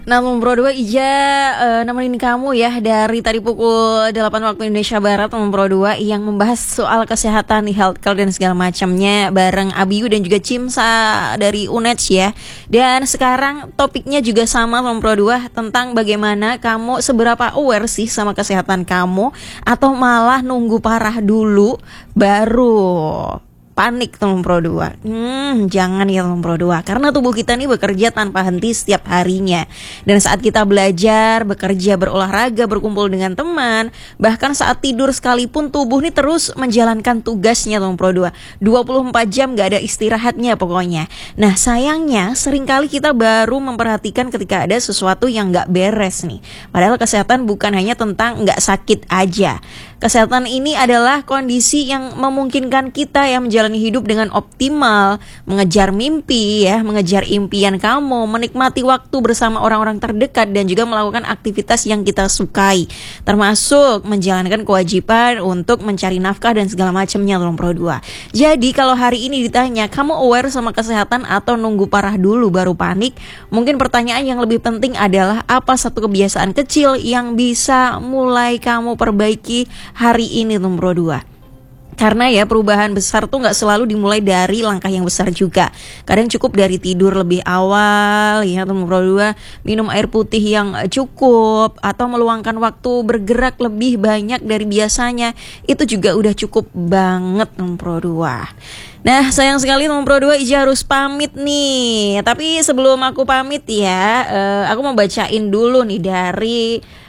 Namun Pro 2 Ija nemenin kamu ya dari tadi pukul 8 waktu Indonesia Barat. Namun Pro 2 yang membahas soal kesehatan, healthcare dan segala macamnya bareng Abiyu dan juga Cimsa dari UNED ya. Dan sekarang topiknya juga sama Namun Pro 2 tentang bagaimana kamu seberapa aware sih sama kesehatan kamu, atau malah nunggu parah dulu baru panik teman Pro 2. Jangan ya teman Pro 2, karena tubuh kita nih bekerja tanpa henti setiap harinya. Dan saat kita belajar, bekerja, berolahraga, berkumpul dengan teman, bahkan saat tidur sekalipun tubuh nih terus menjalankan tugasnya teman Pro 2. 24 jam gak ada istirahatnya pokoknya. Nah sayangnya seringkali kita baru memperhatikan ketika ada sesuatu yang gak beres nih. Padahal kesehatan bukan hanya tentang gak sakit aja. Kesehatan ini adalah kondisi yang memungkinkan kita yang menjalani hidup dengan optimal, mengejar mimpi ya, mengejar impian kamu, menikmati waktu bersama orang-orang terdekat dan juga melakukan aktivitas yang kita sukai, termasuk menjalankan kewajiban untuk mencari nafkah dan segala macamnya dalam Pro 2. Jadi kalau hari ini ditanya, kamu aware sama kesehatan atau nunggu parah dulu baru panik? Mungkin pertanyaan yang lebih penting adalah apa satu kebiasaan kecil yang bisa mulai kamu perbaiki hari ini Pro 2. Karena ya perubahan besar tuh gak selalu dimulai dari langkah yang besar juga. Kadang cukup dari tidur lebih awal ya Pro 2, minum air putih yang cukup, atau meluangkan waktu bergerak lebih banyak dari biasanya. Itu juga udah cukup banget Pro 2. Nah sayang sekali Pro 2 Ija harus pamit nih. Tapi sebelum aku pamit ya, aku mau bacain dulu nih dari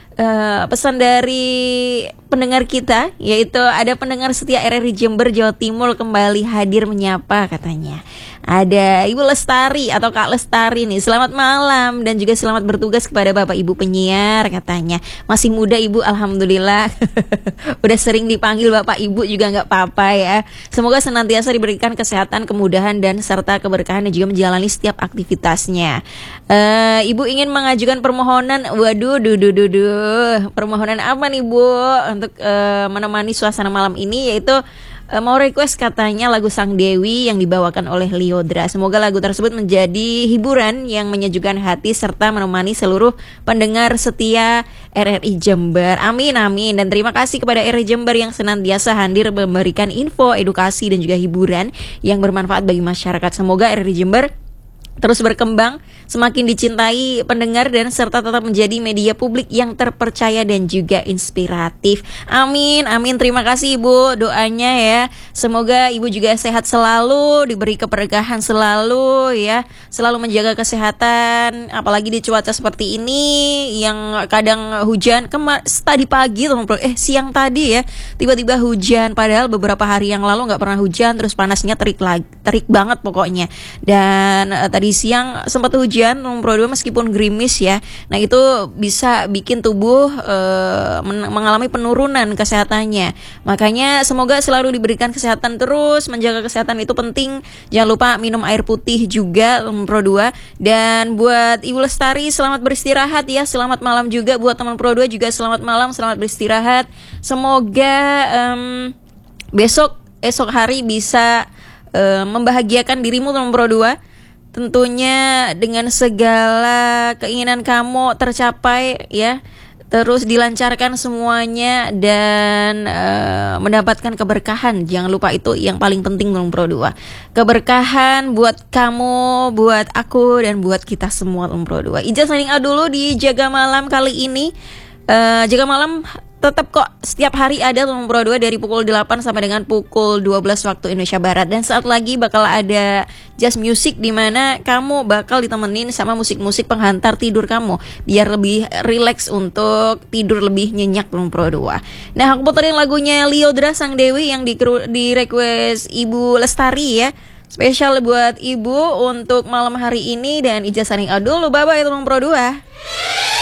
pesan dari pendengar kita, yaitu ada pendengar setia RRI Jember Jawa Timur kembali hadir menyapa katanya. Ada Ibu Lestari atau Kak Lestari nih, selamat malam dan juga selamat bertugas kepada Bapak Ibu penyiar katanya. Masih muda Ibu, alhamdulillah. Udah sering dipanggil Bapak Ibu juga gak apa-apa ya. Semoga senantiasa diberikan kesehatan, kemudahan dan serta keberkahan dan juga menjalani setiap aktivitasnya. Ibu ingin mengajukan permohonan, waduh, permohonan apa nih Bu untuk menemani suasana malam ini, yaitu mau request katanya lagu Sang Dewi yang dibawakan oleh Liodra. Semoga lagu tersebut menjadi hiburan yang menyejukkan hati serta menemani seluruh pendengar setia RRI Jember. Amin amin. Dan terima kasih kepada RRI Jember yang senantiasa hadir memberikan info, edukasi dan juga hiburan yang bermanfaat bagi masyarakat. Semoga RRI Jember terus berkembang, semakin dicintai pendengar dan serta tetap menjadi media publik yang terpercaya dan juga inspiratif. Amin, amin. Terima kasih Ibu doanya ya. Semoga Ibu juga sehat selalu, diberi keberkahan selalu ya, selalu menjaga kesehatan. Apalagi di cuaca seperti ini yang kadang hujan. Tadi pagi siang tadi ya, tiba-tiba hujan. Padahal beberapa hari yang lalu nggak pernah hujan, terus panasnya terik banget pokoknya. Dan tadi siang sempat hujan Pro 2 meskipun gerimis ya. Nah itu bisa bikin tubuh mengalami penurunan kesehatannya. Makanya semoga selalu diberikan kesehatan terus. Menjaga kesehatan itu penting. Jangan lupa minum air putih juga Pro 2. Dan buat Ibu Lestari, selamat beristirahat ya. Selamat malam juga buat teman Pro 2 juga, selamat malam, selamat beristirahat. Semoga esok hari bisa membahagiakan dirimu teman Pro 2. Tentunya dengan segala keinginan kamu tercapai ya, terus dilancarkan semuanya dan mendapatkan keberkahan. Jangan lupa itu yang paling penting Pro 2. Keberkahan buat kamu, buat aku dan buat kita semua Pro 2. Ija signing out dulu di Jaga Malam kali ini. Jaga Malam tetap kok setiap hari ada Pro 2 dari pukul 8 sampai dengan pukul 12 waktu Indonesia Barat. Dan saat lagi bakal ada Just Music di mana kamu bakal ditemenin sama musik-musik penghantar tidur kamu biar lebih rileks untuk tidur lebih nyenyak Pro 2. Nah aku puterin lagunya Liodra Sang Dewi yang di request Ibu Lestari ya. Spesial buat Ibu untuk malam hari ini, dan Ija signing out dulu. Bye-bye Pro 2.